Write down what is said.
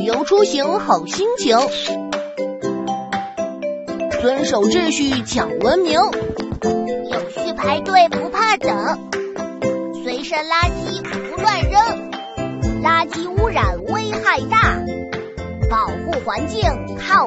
游出行好心情，遵守秩序讲文明， 有序排队不怕等，随身垃圾不乱扔，垃圾污染危害大，保护环境靠